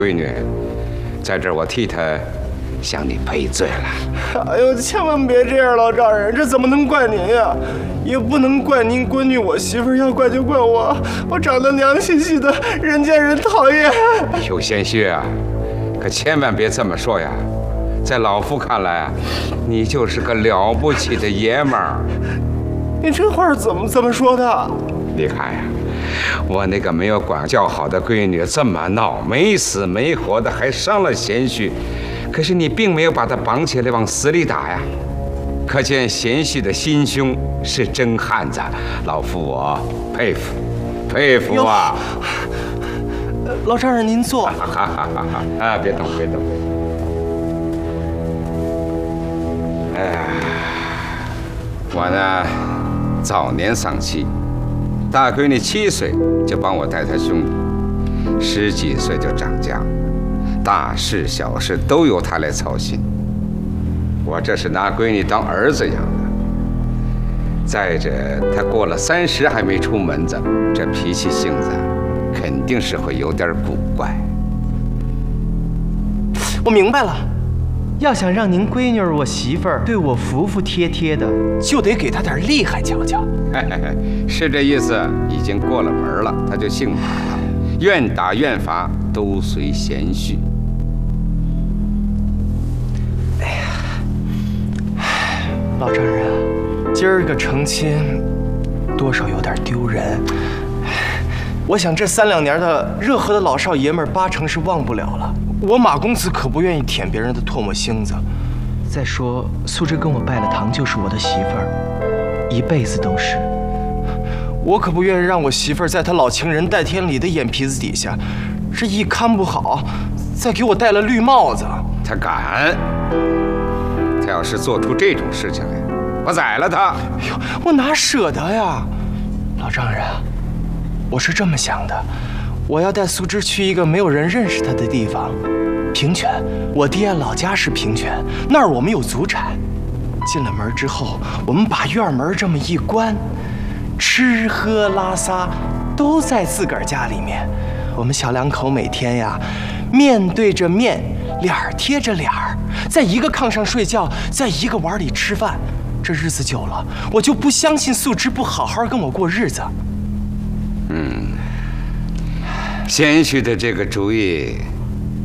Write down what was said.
闺女，在这儿我替她向你赔罪了。 哎呦，千万别这样，老丈人，这怎么能怪您呀？也不能怪您闺女，我媳妇要怪就怪我，我长得娘兮兮的，人见人讨厌。 有贤婿啊，可千万别这么说呀。在老夫看来，你就是个了不起的爷们儿。 你这话怎么这么说的？ 你看呀，我那个没有管教好的闺女这么闹，没死没活的，还伤了贤婿。可是你并没有把她绑起来往死里打呀，可见贤婿的心胸是真汉子。老夫我佩服，佩服啊！ 老丈人您坐。 啊，别动，别动。哎呀，我呢，早年丧妻，大闺女7岁就帮我带她兄弟，10几岁就长家，大事小事都由她来操心。我这是拿闺女当儿子养的。再者，她过了30还没出门子，这脾气性子肯定是会有点古怪。 我明白了。 要想让您闺女儿我媳妇儿对我服服帖帖的， 就得给她点厉害瞧瞧。 是这意思。已经过了门了，他就姓马了，愿打愿罚都随贤婿。 哎呀，老丈人啊，今儿个成亲，多少有点丢人。我想这3、2年的热河的老少爷们儿8成是忘不了了。我马公子可不愿意舔别人的唾沫星子。 再说素芝跟我拜了堂，就是我的媳妇儿，一辈子都是。 我可不愿意让我媳妇儿在她老情人戴天理的眼皮子底下，这一看不好，再给我戴了绿帽子。 他敢！他要是做出这种事情来，我宰了他！ 哎呦，我哪舍得呀！老丈人，我是这么想的。我要带素芝去一个没有人认识她的地方，平泉。我爹老家是平泉，那儿我们有祖产。进了门之后，我们把院门这么一关，吃喝拉撒都在自个儿家里面。我们小2口每天呀，面对着面，脸儿贴着脸儿，在一个炕上睡觉，在一个碗里吃饭。这日子久了，我就不相信素芝不好好跟我过日子。 贤婿的这个主意